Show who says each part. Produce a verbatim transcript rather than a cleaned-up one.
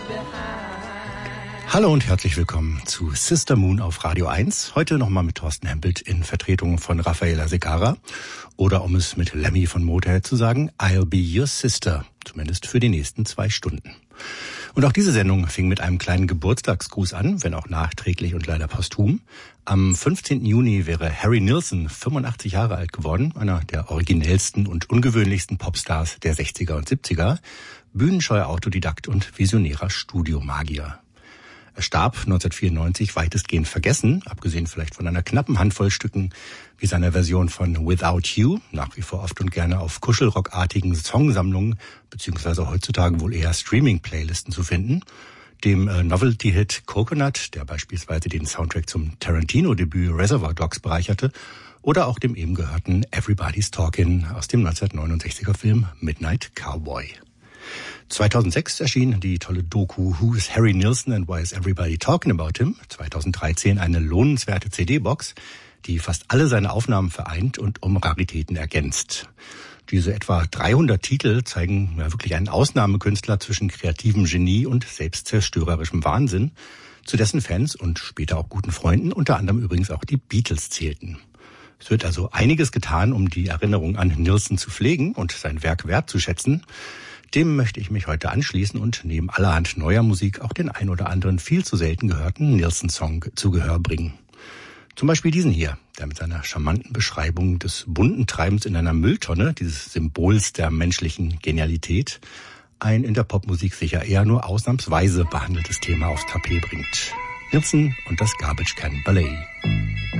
Speaker 1: Hallo und herzlich willkommen zu Sister Moon auf Radio eins. Heute nochmal mit Thorsten Hempelt in Vertretung von Raffaella Segarra. Oder um es mit Lemmy von Motorhead zu sagen, I'll be your sister. Zumindest für die nächsten zwei Stunden. Und auch diese Sendung fing mit einem kleinen Geburtstagsgruß an, wenn auch nachträglich und leider posthum. Am fünfzehnten Juni wäre Harry Nilsson fünfundachtzig Jahre alt geworden, einer der originellsten und ungewöhnlichsten Popstars der sechziger und siebziger, bühnenscheuer Autodidakt und visionärer Studiomagier. Er starb neunzehnhundertvierundneunzig weitestgehend vergessen, abgesehen vielleicht von einer knappen Handvoll Stücken wie seiner Version von Without You, nach wie vor oft und gerne auf Kuschelrockartigen Songsammlungen, beziehungsweise heutzutage wohl eher Streaming-Playlisten zu finden, dem äh, Novelty-Hit Coconut, der beispielsweise den Soundtrack zum Tarantino-Debüt Reservoir Dogs bereicherte, oder auch dem eben gehörten Everybody's Talkin' aus dem neunzehnhundertneunundsechziger Film Midnight Cowboy. zweitausendsechs erschien die tolle Doku Who is Harry Nilsson and Why is Everybody Talking About Him? zweitausenddreizehn eine lohnenswerte C D-Box, die fast alle seine Aufnahmen vereint und um Raritäten ergänzt. Diese etwa dreihundert Titel zeigen ja wirklich einen Ausnahmekünstler zwischen kreativem Genie und selbstzerstörerischem Wahnsinn, zu dessen Fans und später auch guten Freunden unter anderem übrigens auch die Beatles zählten. Es wird also einiges getan, um die Erinnerung an Nilsson zu pflegen und sein Werk wertzuschätzen. Dem möchte ich mich heute anschließen und neben allerhand neuer Musik auch den ein oder anderen viel zu selten gehörten Nilsson-Song zu Gehör bringen. Zum Beispiel diesen hier, der mit seiner charmanten Beschreibung des bunten Treibens in einer Mülltonne, dieses Symbols der menschlichen Genialität, ein in der Popmusik sicher eher nur ausnahmsweise behandeltes Thema aufs Tapet bringt. Nilsson und das Garbage Can Ballet.